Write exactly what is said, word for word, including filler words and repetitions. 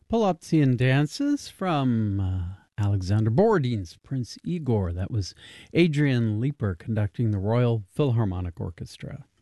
Poloptian dances from uh, Alexander Borodin's Prince Igor. That was Adrian Leeper conducting the Royal Philharmonic Orchestra.